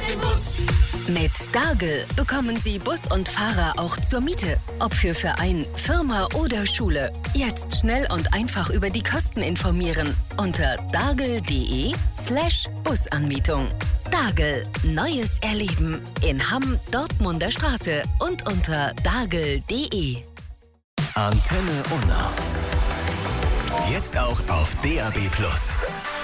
im Bus. Mit Dargel bekommen Sie Bus und Fahrer auch zur Miete. Ob für Verein, Firma oder Schule. Jetzt schnell und einfach über die Kosten informieren. Unter dargel.de/Busanmietung. Dargel. Neues Erleben. In Hamm, Dortmunder Straße und unter dargel.de. Antenne Unna. Jetzt auch auf DAB+.